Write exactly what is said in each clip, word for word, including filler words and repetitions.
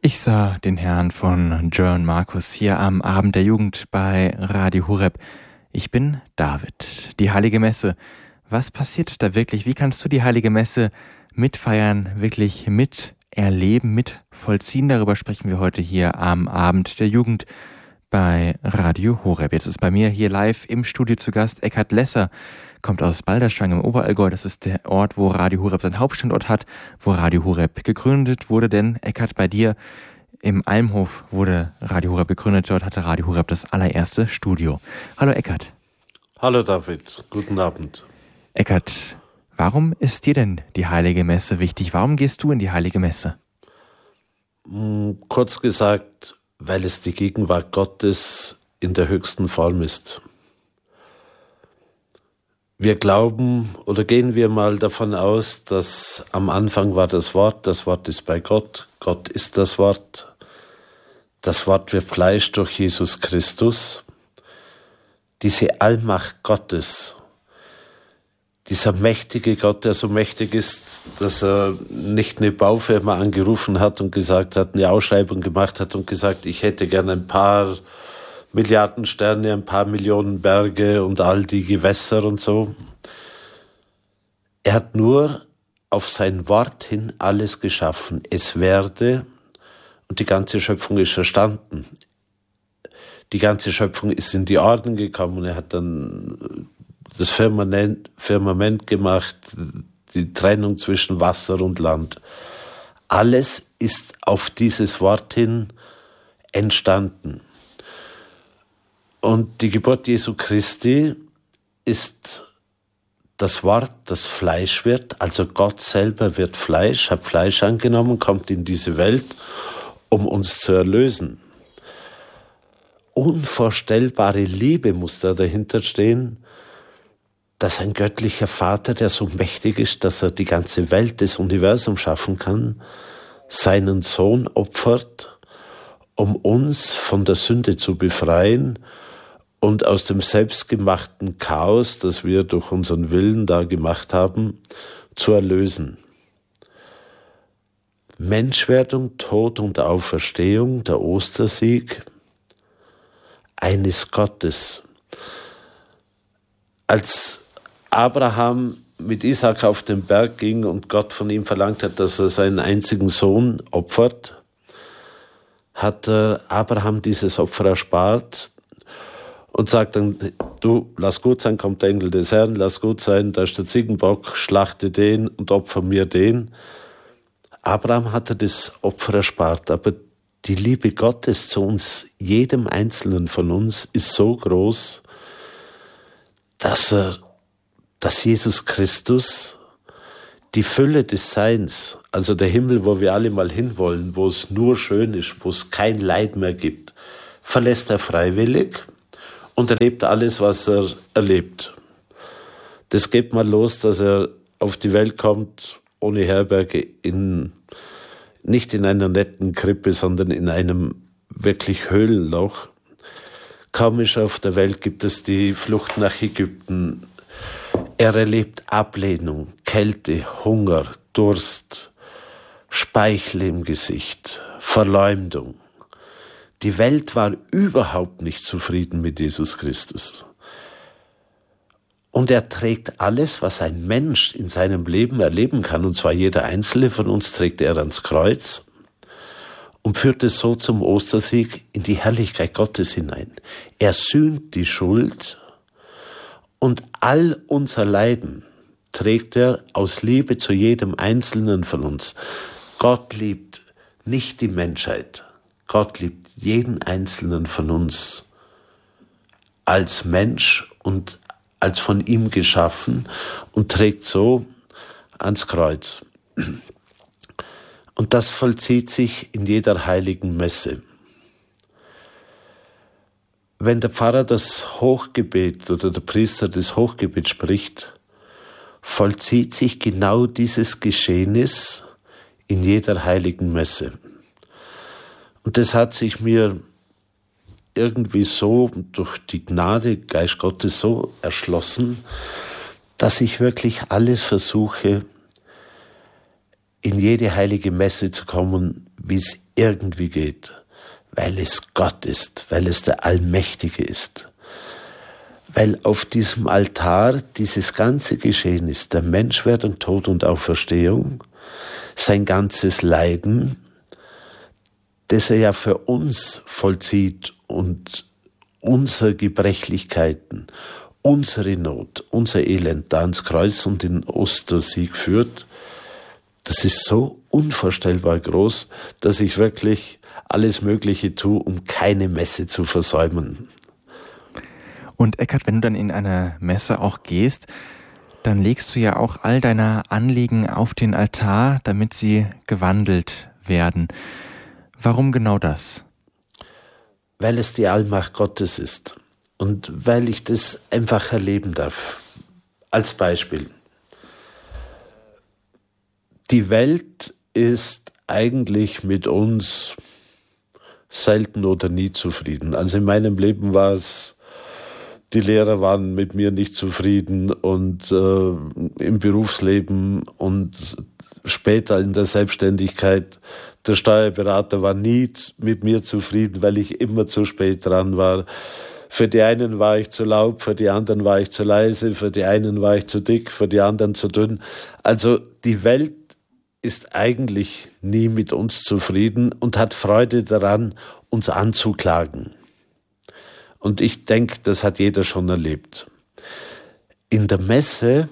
Ich sah den Herrn von Jörn Markus hier am Abend der Jugend bei Radio Horeb. Ich bin David. Die Heilige Messe. Was passiert da wirklich? Wie kannst du die Heilige Messe mitfeiern, wirklich miterleben, mitvollziehen? Darüber sprechen wir heute hier am Abend der Jugend bei Radio Horeb. Jetzt ist bei mir hier live im Studio zu Gast Eckhard Lesser, kommt aus Balderschwang im Oberallgäu. Das ist der Ort, wo Radio Horeb seinen Hauptstandort hat, wo Radio Horeb gegründet wurde. Denn Eckhard, bei dir im Almhof wurde Radio Horeb gegründet. Dort hatte Radio Horeb das allererste Studio. Hallo Eckhard. Hallo David, guten Abend. Eckhard, warum ist dir denn die Heilige Messe wichtig? Warum gehst du in die Heilige Messe? Kurz gesagt, weil es die Gegenwart Gottes in der höchsten Form ist. Wir glauben oder gehen wir mal davon aus, dass am Anfang war das Wort, das Wort ist bei Gott, Gott ist das Wort, das Wort wird Fleisch durch Jesus Christus. Diese Allmacht Gottes, dieser mächtige Gott, der so mächtig ist, dass er nicht eine Baufirma angerufen hat und gesagt hat, eine Ausschreibung gemacht hat und gesagt, ich hätte gerne ein paar Milliarden Sterne, ein paar Millionen Berge und all die Gewässer und so. Er hat nur auf sein Wort hin alles geschaffen. Es werde, und die ganze Schöpfung ist erstanden. Die ganze Schöpfung ist in die Ordnung gekommen. Er hat dann das Firmament, Firmament gemacht, die Trennung zwischen Wasser und Land. Alles ist auf dieses Wort hin entstanden. Und die Geburt Jesu Christi ist das Wort, das Fleisch wird, also Gott selber wird Fleisch, hat Fleisch angenommen, kommt in diese Welt, um uns zu erlösen. Unvorstellbare Liebe muss da dahinter stehen, dass ein göttlicher Vater, der so mächtig ist, dass er die ganze Welt, das Universum schaffen kann, seinen Sohn opfert, um uns von der Sünde zu befreien und aus dem selbstgemachten Chaos, das wir durch unseren Willen da gemacht haben, zu erlösen. Menschwerdung, Tod und Auferstehung, der Ostersieg eines Gottes. Als Abraham mit Isaak auf den Berg ging und Gott von ihm verlangt hat, dass er seinen einzigen Sohn opfert, hat Abraham dieses Opfer erspart und sagt dann, du, lass gut sein, kommt der Engel des Herrn, lass gut sein, da ist der Ziegenbock, schlachte den und opfer mir den. Abraham hatte das Opfer erspart, aber die Liebe Gottes zu uns, jedem Einzelnen von uns, ist so groß, dass er, dass Jesus Christus die Fülle des Seins, also der Himmel, wo wir alle mal hinwollen, wo es nur schön ist, wo es kein Leid mehr gibt, verlässt er freiwillig und erlebt alles, was er erlebt. Das geht mal los, dass er auf die Welt kommt, ohne Herberge, in, nicht in einer netten Krippe, sondern in einem wirklich Höhlenloch. Kaum ist er auf der Welt, gibt es die Flucht nach Ägypten. Er erlebt Ablehnung, Kälte, Hunger, Durst, Speichel im Gesicht, Verleumdung. Die Welt war überhaupt nicht zufrieden mit Jesus Christus. Und er trägt alles, was ein Mensch in seinem Leben erleben kann, und zwar jeder Einzelne von uns trägt er ans Kreuz und führt es so zum Ostersieg in die Herrlichkeit Gottes hinein. Er sühnt die Schuld und all unser Leiden trägt er aus Liebe zu jedem Einzelnen von uns. Gott liebt nicht die Menschheit, Gott liebt jeden Einzelnen von uns als Mensch und als von ihm geschaffen und trägt so ans Kreuz. Und das vollzieht sich in jeder heiligen Messe. Wenn der Pfarrer das Hochgebet oder der Priester das Hochgebet spricht, vollzieht sich genau dieses Geschehnis in jeder heiligen Messe. Und das hat sich mir irgendwie so durch die Gnade, Geist Gottes so erschlossen, dass ich wirklich alles versuche, in jede heilige Messe zu kommen, wie es irgendwie geht, weil es Gott ist, weil es der Allmächtige ist. Weil auf diesem Altar dieses ganze Geschehen ist, der Menschwerdung, Tod und Auferstehung, sein ganzes Leiden, das er ja für uns vollzieht und unsere Gebrechlichkeiten, unsere Not, unser Elend da ans Kreuz und den Ostersieg führt, das ist so unvorstellbar groß, dass ich wirklich alles Mögliche tue, um keine Messe zu versäumen. Und Eckhard, wenn du dann in eine Messe auch gehst, dann legst du ja auch all deine Anliegen auf den Altar, damit sie gewandelt werden. Warum genau das? Weil es die Allmacht Gottes ist und weil ich das einfach erleben darf. Als Beispiel. Die Welt ist eigentlich mit uns selten oder nie zufrieden. Also in meinem Leben war es, die Lehrer waren mit mir nicht zufrieden und äh, im Berufsleben und später in der Selbstständigkeit. Der Steuerberater war nie mit mir zufrieden, weil ich immer zu spät dran war. Für die einen war ich zu laut, für die anderen war ich zu leise, für die einen war ich zu dick, für die anderen zu dünn. Also die Welt ist eigentlich nie mit uns zufrieden und hat Freude daran, uns anzuklagen. Und ich denke, das hat jeder schon erlebt. In der Messe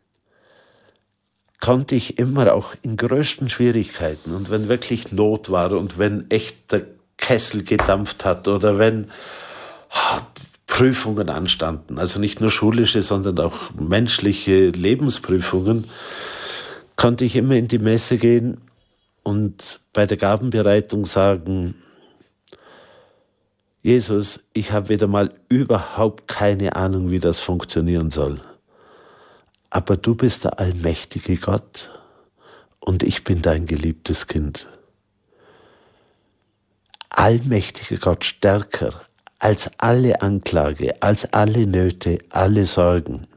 konnte ich immer auch in größten Schwierigkeiten und wenn wirklich Not war und wenn echt der Kessel gedampft hat oder wenn oh, Prüfungen anstanden, also nicht nur schulische, sondern auch menschliche Lebensprüfungen, konnte ich immer in die Messe gehen und bei der Gabenbereitung sagen: Jesus, ich habe wieder mal überhaupt keine Ahnung, wie das funktionieren soll. Aber du bist der allmächtige Gott und ich bin dein geliebtes Kind. Allmächtiger Gott, stärker als alle Anklage, als alle Nöte, alle Sorgen.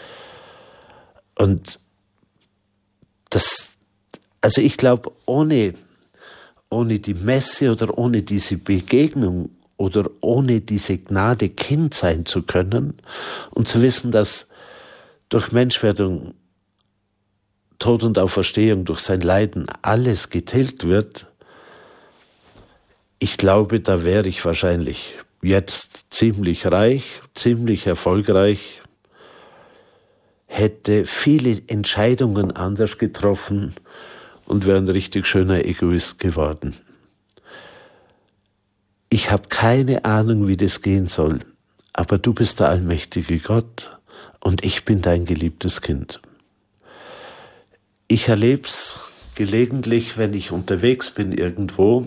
Und das, also ich glaube, ohne, ohne die Messe oder ohne diese Begegnung oder ohne diese Gnade Kind sein zu können und zu wissen, dass durch Menschwerdung, Tod und Auferstehung, durch sein Leiden alles getilgt wird, ich glaube, da wäre ich wahrscheinlich jetzt ziemlich reich, ziemlich erfolgreich, hätte viele Entscheidungen anders getroffen und wäre ein richtig schöner Egoist geworden. Ich habe keine Ahnung, wie das gehen soll, aber du bist der allmächtige Gott und ich bin dein geliebtes Kind. Ich erlebe es gelegentlich, wenn ich unterwegs bin irgendwo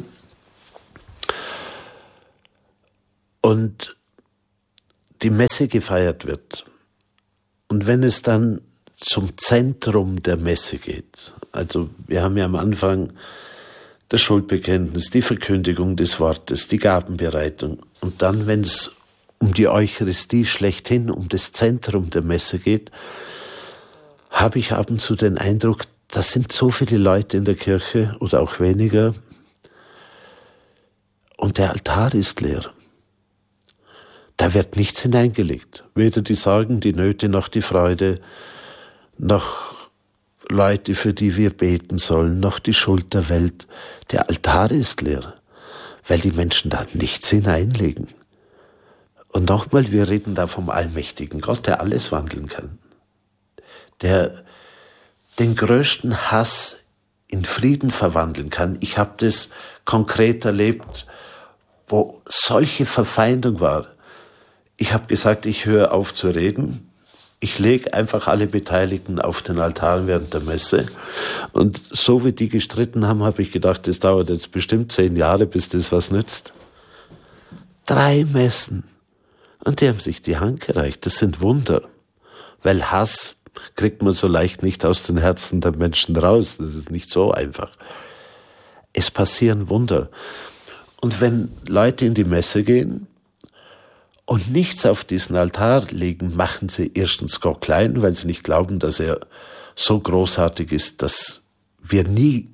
und die Messe gefeiert wird. Und wenn es dann zum Zentrum der Messe geht, also wir haben ja am Anfang das Schuldbekenntnis, die Verkündigung des Wortes, die Gabenbereitung. Und dann, wenn es um die Eucharistie schlechthin, um das Zentrum der Messe geht, habe ich ab und zu den Eindruck, da sind so viele Leute in der Kirche oder auch weniger und der Altar ist leer. Da wird nichts hineingelegt, weder die Sorgen, die Nöte noch die Freude, noch Leute, für die wir beten sollen, noch die Schuld der Welt. Der Altar ist leer, weil die Menschen da nichts hineinlegen. Und nochmal, wir reden da vom allmächtigen Gott, der alles wandeln kann. Der den größten Hass in Frieden verwandeln kann. Ich habe das konkret erlebt, wo solche Verfeindung war. Ich habe gesagt, ich höre auf zu reden. Ich lege einfach alle Beteiligten auf den Altar während der Messe. Und so wie die gestritten haben, habe ich gedacht, das dauert jetzt bestimmt zehn Jahre, bis das was nützt. Drei Messen. Und die haben sich die Hand gereicht. Das sind Wunder. Weil Hass kriegt man so leicht nicht aus den Herzen der Menschen raus. Das ist nicht so einfach. Es passieren Wunder. Und wenn Leute in die Messe gehen und nichts auf diesen Altar legen, machen sie erstens Gott klein, weil sie nicht glauben, dass er so großartig ist, dass wir nie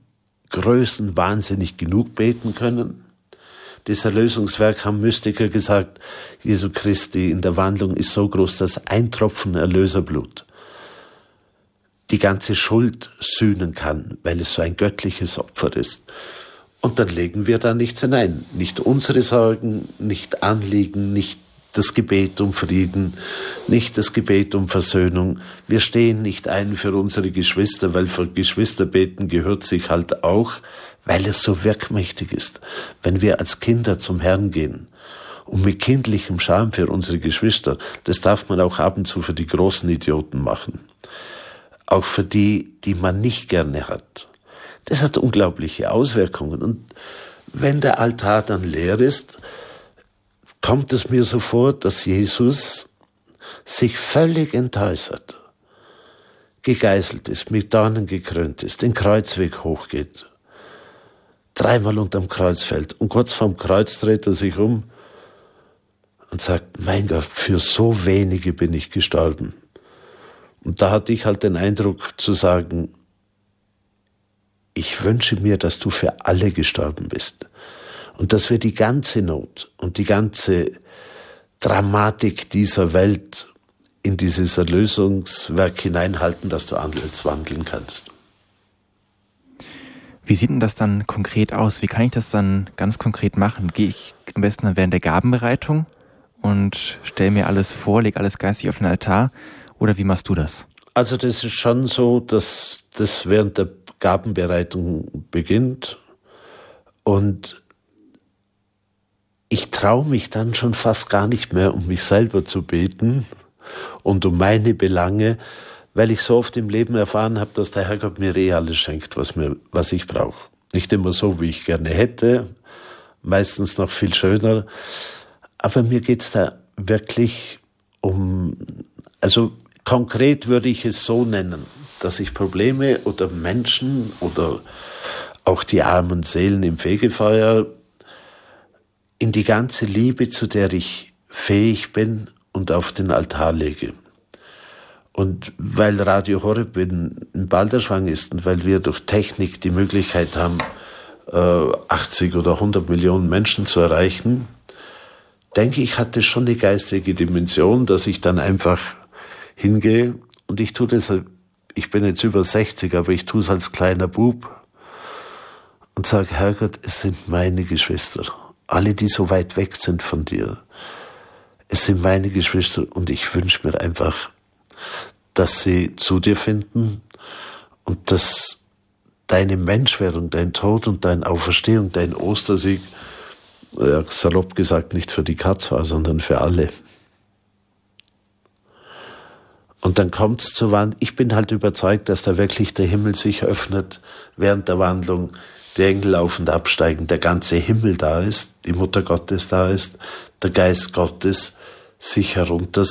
größenwahnsinnig genug beten können. Das Erlösungswerk haben Mystiker gesagt, Jesu Christi in der Wandlung ist so groß, dass ein Tropfen Erlöserblut die ganze Schuld sühnen kann, weil es so ein göttliches Opfer ist. Und dann legen wir da nichts hinein. Nicht unsere Sorgen, nicht Anliegen, nicht das Gebet um Frieden, nicht das Gebet um Versöhnung. Wir stehen nicht ein für unsere Geschwister, weil für Geschwisterbeten gehört sich halt auch, weil es so wirkmächtig ist. Wenn wir als Kinder zum Herrn gehen und mit kindlichem Scham für unsere Geschwister, das darf man auch ab und zu für die großen Idioten machen. Auch für die, die man nicht gerne hat. Das hat unglaubliche Auswirkungen. Und wenn der Altar dann leer ist, kommt es mir so vor, dass Jesus sich völlig entäußert, gegeißelt ist, mit Dornen gekrönt ist, den Kreuzweg hochgeht, dreimal unterm Kreuz fällt und kurz vorm Kreuz dreht er sich um und sagt, mein Gott, für so wenige bin ich gestorben. Und da hatte ich halt den Eindruck zu sagen, ich wünsche mir, dass du für alle gestorben bist. Und dass wir die ganze Not und die ganze Dramatik dieser Welt in dieses Erlösungswerk hineinhalten, dass du anders wandeln kannst. Wie sieht denn das dann konkret aus? Wie kann ich das dann ganz konkret machen? Gehe ich am besten dann während der Gabenbereitung und stelle mir alles vor, lege alles geistig auf den Altar? Oder wie machst du das? Also das ist schon so, dass das während der Gabenbereitung beginnt und ich traue mich dann schon fast gar nicht mehr, um mich selber zu beten und um meine Belange, weil ich so oft im Leben erfahren habe, dass der Herrgott mir eh alles schenkt, was mir, was ich brauche. Nicht immer so, wie ich gerne hätte, meistens noch viel schöner, aber mir geht's da wirklich um, also konkret würde ich es so nennen, dass ich Probleme oder Menschen oder auch die armen Seelen im Fegefeuer in die ganze Liebe, zu der ich fähig bin, und auf den Altar lege. Und weil Radio Horeb in, in Balderschwang ist und weil wir durch Technik die Möglichkeit haben, äh, achtzig oder hundert Millionen Menschen zu erreichen, denke ich, hat das schon eine geistige Dimension, dass ich dann einfach hingehe und ich tue das, ich bin jetzt über sechzig, aber ich tue es als kleiner Bub und sage, Herrgott, es sind meine Geschwister. Alle, die so weit weg sind von dir. Es sind meine Geschwister und ich wünsche mir einfach, dass sie zu dir finden und dass deine Menschwerdung, dein Tod und deine Auferstehung, dein Ostersieg, ja, salopp gesagt, nicht für die Katz war, sondern für alle. Und dann kommt es zur Wandlung. Ich bin halt überzeugt, dass da wirklich der Himmel sich öffnet während der Wandlung, die Engel auf- und absteigen, der ganze Himmel da ist, die Mutter Gottes da ist, der Geist Gottes sich herunter